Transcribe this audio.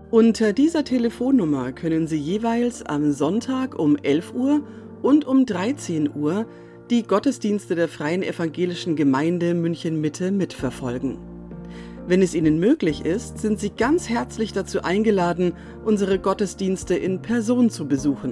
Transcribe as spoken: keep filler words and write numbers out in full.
Unter dieser Telefonnummer können Sie jeweils am Sonntag um elf Uhr und um dreizehn Uhr die Gottesdienste der Freien Evangelischen Gemeinde München-Mitte mitverfolgen. Wenn es Ihnen möglich ist, sind Sie ganz herzlich dazu eingeladen, unsere Gottesdienste in Person zu besuchen.